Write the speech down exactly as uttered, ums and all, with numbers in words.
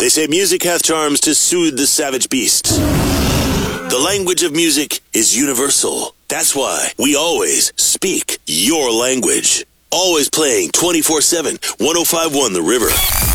They say music hath charms to soothe the savage beasts. The language of music is universal. That's why we always speak your language. Always playing twenty-four seven, one oh five point one The River.